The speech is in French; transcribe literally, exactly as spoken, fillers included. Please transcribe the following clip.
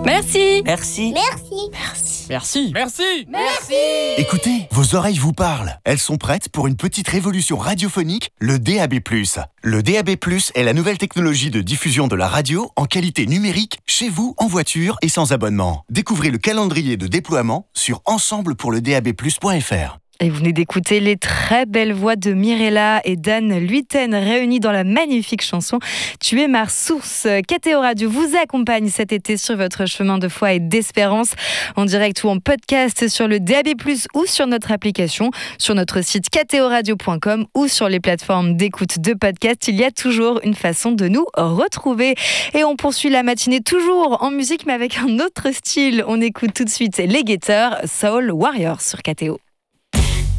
Merci. Merci. Merci. Merci. Merci. Merci. Merci. Écoutez, vos oreilles vous parlent. Elles sont prêtes pour une petite révolution radiophonique, le D A B plus. Le D A B plus est la nouvelle technologie de diffusion de la radio en qualité numérique, chez vous, en voiture et sans abonnement. Découvrez le calendrier de déploiement sur ensemble pour le d a b plus point f r. Et vous venez d'écouter les très belles voix de Mirella et Dan Luyten réunies dans la magnifique chanson « Tu es ma source ». K T O Radio vous accompagne cet été sur votre chemin de foi et d'espérance, en direct ou en podcast sur le D A B plus, ou sur notre application, sur notre site k t o radio point com ou sur les plateformes d'écoute de podcast. Il y a toujours une façon de nous retrouver. Et on poursuit la matinée toujours en musique, mais avec un autre style. On écoute tout de suite les Guetteurs, Soul Warrior sur K T O.